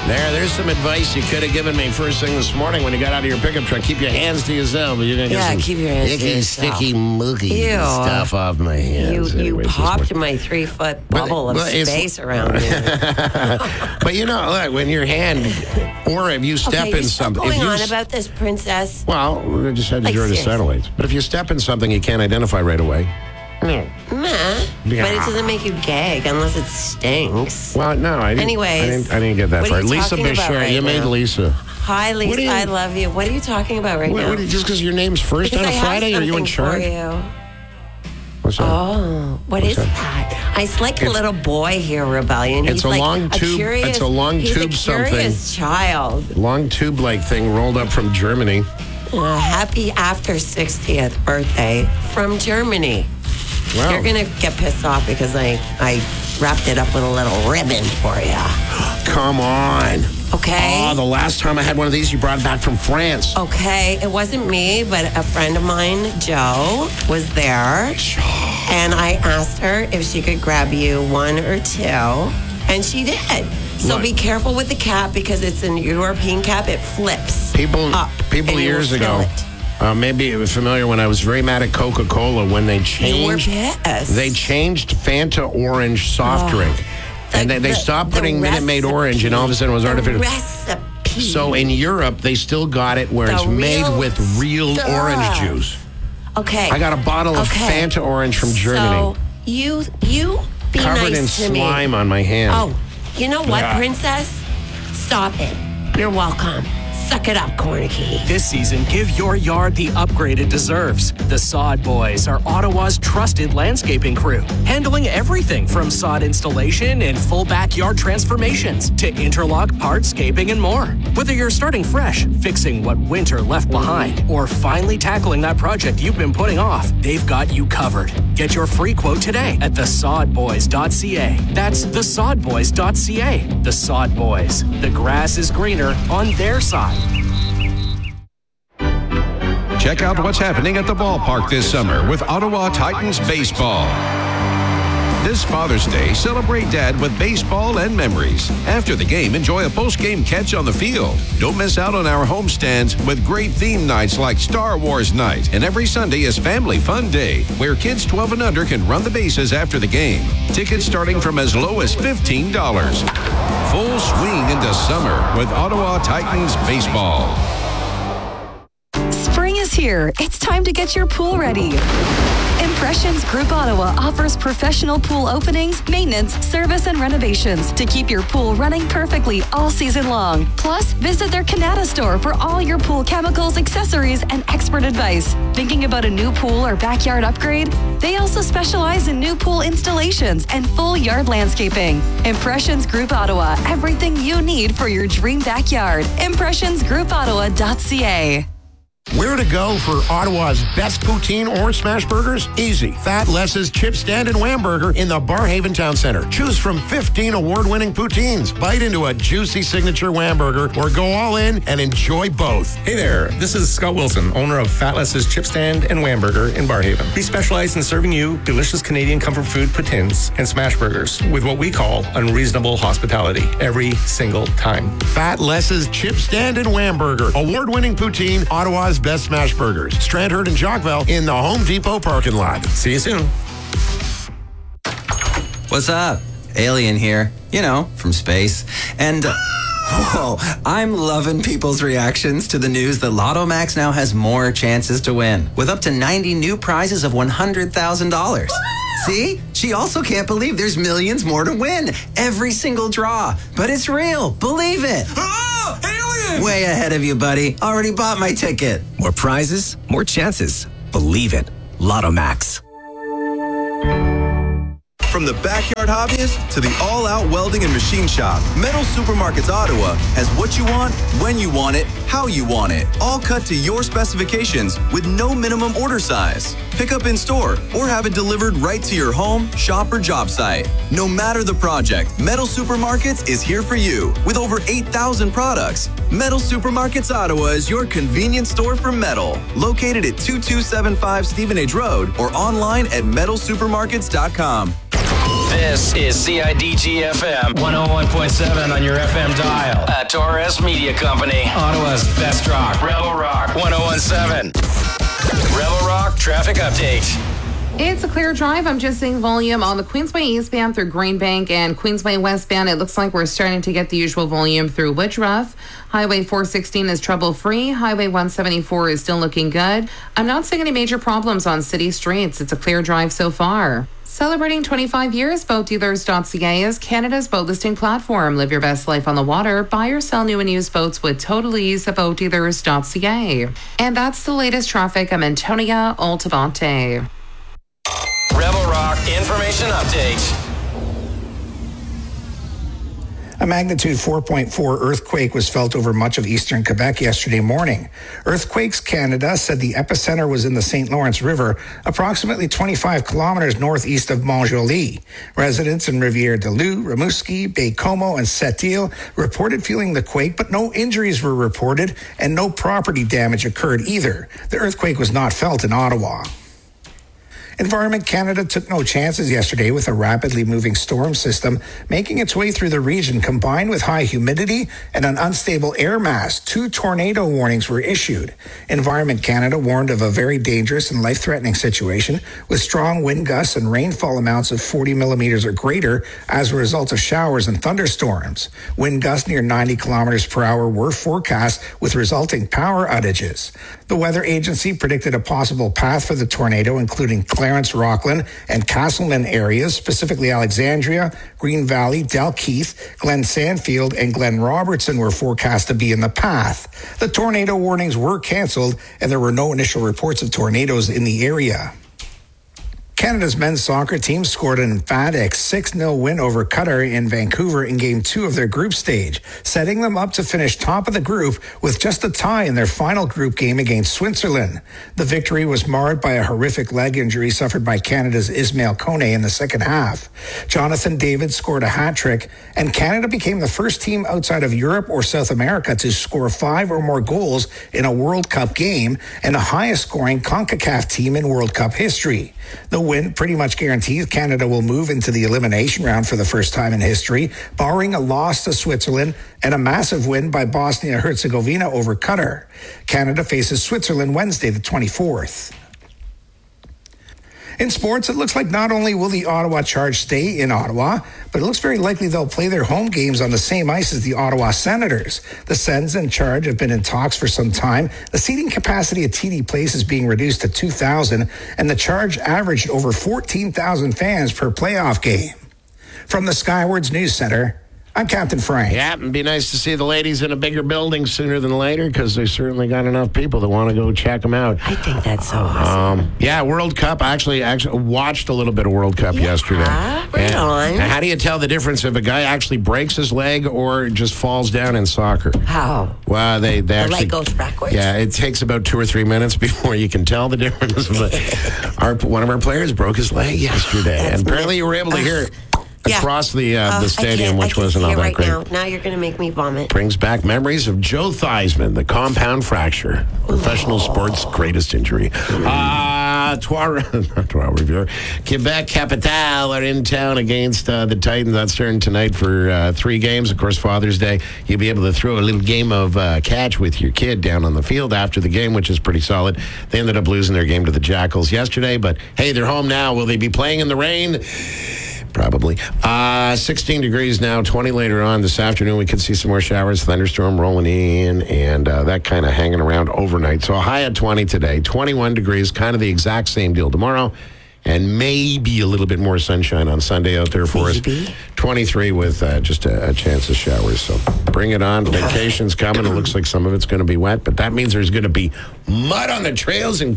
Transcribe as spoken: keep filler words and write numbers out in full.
There, there's some advice you could have given me first thing this morning when you got out of your pickup truck. Keep your hands to yourself. You're gonna get Yeah, some keep your hands to icky, yourself. sticky, mookie Ew. stuff off my hands. You, you Anyways, this popped morning. my three-foot But- bubble of but it's- space around me. But you know, look, when your hand, or if you step okay, in you're still something. going if you on s- about this, princess. Well, we just had to Like, draw the seriously. satellites. But if you step in something you can't identify right away. Meh. Yeah. But it doesn't make you gag unless it stinks. Well, no, I didn't. Anyways, I didn't, I didn't get that what are far. you Lisa talking about Bishara, right you made now? Lisa. Hi, What do Lisa. you- I love you. What are you talking about right What, now? what, just because your name's first because on a I Friday, have are you in something charge? for you. What's that? Oh, what What's is that? that? It's like a It's- little boy here, Rebellion. It's He's a like long tube- Curious, it's a long he's tube a something. curious child. Long tube-like thing rolled up from Germany. Uh, happy after sixtieth birthday from Germany. Wow. You're going to get pissed off because I, I wrapped it up with a little ribbon for you. Come on. Okay? Oh, the last time I had one of these, you brought it back from France. Okay, it wasn't me, but a friend of mine, Joe, was there. And I asked her if she could grab you one or two, and she did. So Look. be careful with the cap because it's an European cap. It flips People, up. people and you years will feel ago, it. uh, maybe it was familiar when I was very mad at Coca-Cola when they You were changed. pissed. They changed Fanta Orange soft Oh. drink, and The- they, they the- stopped the putting Minute Maid recipe. Orange, and all of a sudden it was The artificial. recipe. So in Europe, they still got it where The it's made real with real stuff. orange juice. Okay. I got a bottle of Okay. Fanta Orange from Germany, So you, you be covered nice in to me. slime on my hand. Oh, you know what, Yeah. princess? Stop it. You're welcome. Suck it up, Cornicky. This season, give your yard the upgrade it deserves. The Sod Boys are Ottawa's trusted landscaping crew, handling everything from sod installation and full backyard transformations to interlock, hardscaping, and more. Whether you're starting fresh, fixing what winter left behind, or finally tackling that project you've been putting off, they've got you covered. Get your free quote today at the sod boys dot c a. That's the sod boys dot c a. The Sod Boys. The grass is greener on their side. Check out what's happening at the ballpark this summer with Ottawa Titans baseball. This Father's Day, celebrate Dad with baseball and memories. After the game, enjoy a post-game catch on the field. Don't miss out on our homestands with great theme nights like Star Wars Night. And every Sunday is Family Fun Day, where kids twelve and under can run the bases after the game. Tickets starting from as low as fifteen dollars. Full swing into summer with Ottawa Titans baseball. Spring is here. It's time to get your pool ready. Impressions Group Ottawa offers professional pool openings, maintenance, service, and renovations to keep your pool running perfectly all season long. Plus, visit their Canada store for all your pool chemicals, accessories, and expert advice. Thinking about a new pool or backyard upgrade? They also specialize in new pool installations and full yard landscaping. Impressions Group Ottawa, everything you need for your dream backyard. impressions group ottawa dot c a. Where to go for Ottawa's best poutine or smash burgers? Easy. Fat Les's Chip Stand and Wham Burger in the Barhaven Town Center. Choose from fifteen award-winning poutines. Bite into a juicy signature Wham Burger or go all in and enjoy both. Hey there, this is Scott Wilson, owner of Fatless's Chip Stand and Wham Burger in Barhaven. We specialize in serving you delicious Canadian comfort food poutines and smash burgers with what we call unreasonable hospitality every single time. Fat Les's Chip Stand and Wham Burger. Award-winning poutine, Ottawa's best smash burgers. Strandherd and Jockville in the Home Depot parking lot. See you soon. What's up? Alien here. You know, from space. And, uh, whoa, I'm loving people's reactions to the news that Lotto Max now has more chances to win, with up to ninety new prizes of one hundred thousand dollars. See? She also can't believe there's millions more to win. Every single draw. But it's real. Believe it. Oh, alien! Way ahead of you, buddy. Already bought my ticket. More prizes, more chances. Believe it. Lotto Max. From the backyard hobbyist to the all-out welding and machine shop, Metal Supermarkets Ottawa has what you want, when you want it, how you want it, all cut to your specifications with no minimum order size. Pick up in store or have it delivered right to your home, shop, or job site. No matter the project, Metal Supermarkets is here for you with over eight thousand products. Metal Supermarkets Ottawa is your convenience store for metal, located at two two seven five Stephen Age Road or online at metal supermarkets dot com. This is C I D G F M one oh one point seven on your F M dial. A Torres Media Company. Ottawa's best rock. Rebel Rock one oh one point seven. Rebel Rock traffic update. It's a clear drive. I'm just seeing volume on the Queensway eastbound through Greenbank and Queensway westbound. It looks like we're starting to get the usual volume through Woodruff. Highway four sixteen is trouble-free. Highway one seventy-four is still looking good. I'm not seeing any major problems on city streets. It's a clear drive so far. Celebrating twenty-five years, boat dealers dot c a is Canada's boat listing platform. Live your best life on the water. Buy or sell new and used boats with total ease at boat dealers dot c a. And that's the latest traffic. I'm Antonia Altavante. Rebel Rock Information Update. A magnitude four point four earthquake was felt over much of eastern Quebec yesterday morning. Earthquakes Canada said the epicenter was in the Saint Lawrence River, approximately twenty-five kilometers northeast of Montjoly. Residents in Rivière-du-Loup, Rimouski, Baie-Comeau, and Sept-Îles reported feeling the quake, but no injuries were reported and no property damage occurred either. The earthquake was not felt in Ottawa. Environment Canada took no chances yesterday with a rapidly moving storm system making its way through the region, combined with high humidity and an unstable air mass. Two tornado warnings were issued. Environment Canada warned of a very dangerous and life-threatening situation with strong wind gusts and rainfall amounts of forty millimeters or greater as a result of showers and thunderstorms. Wind gusts near ninety kilometers per hour were forecast with resulting power outages. The weather agency predicted a possible path for the tornado, including Clarence, Rockland, and Castleman areas, specifically Alexandria, Green Valley, Dalkeith, Glen Sandfield, and Glen Robertson were forecast to be in the path. The tornado warnings were canceled, and there were no initial reports of tornadoes in the area. Canada's men's soccer team scored an emphatic six nil win over Qatar in Vancouver in Game two of their group stage, setting them up to finish top of the group with just a tie in their final group game against Switzerland. The victory was marred by a horrific leg injury suffered by Canada's Ismail Kone in the second half. Jonathan David scored a hat-trick, and Canada became the first team outside of Europe or South America to score five or more goals in a World Cup game, and the highest-scoring CONCACAF team in World Cup history. The win pretty much guarantees Canada will move into the elimination round for the first time in history, barring a loss to Switzerland and a massive win by Bosnia-Herzegovina over Qatar. Canada faces Switzerland Wednesday, the twenty-fourth. In sports, it looks like not only will the Ottawa Charge stay in Ottawa, but it looks very likely they'll play their home games on the same ice as the Ottawa Senators. The Sens and Charge have been in talks for some time. The seating capacity at T D Place is being reduced to two thousand, and the Charge averaged over fourteen thousand fans per playoff game. From the Skywards News Center, I'm Captain Frank. Yeah, it'd be nice to see the ladies in a bigger building sooner than later, because they certainly got enough people that want to go check them out. I think that's so awesome. Um, yeah, World Cup. I actually, actually watched a little bit of World Cup yeah, yesterday. Right and, on. and how do you tell the difference if a guy actually breaks his leg or just falls down in soccer? How? Well, they, they the actually... The leg goes backwards? Yeah, it takes about two or three minutes before you can tell the difference. But our, one of our players broke his leg yesterday, That's and apparently you were able to hear it. Yeah. Across the uh, uh, the stadium, which I can wasn't see all it that right great. Now. now you're going to make me vomit. Brings back memories of Joe Theismann, the compound fracture, professional sports greatest injury. Uh, Trois, not Trois Riviere, Quebec Capital are in town against uh, the Titans. That's starting tonight for uh, three games. Of course, Father's Day, you'll be able to throw a little game of uh, catch with your kid down on the field after the game, which is pretty solid. They ended up losing their game to the Jackals yesterday, but hey, they're home now. Will they be playing in the rain? Probably. Uh, sixteen degrees now, twenty later on this afternoon. We could see some more showers, thunderstorm rolling in, and uh, that kind of hanging around overnight. So a high at twenty today, twenty-one degrees, kind of the exact same deal tomorrow, and maybe a little bit more sunshine on Sunday out there for maybe. us. twenty-three with uh, just a, a chance of showers. So bring it on. Vacation's coming. It looks like some of it's going to be wet, but that means there's going to be mud on the trails and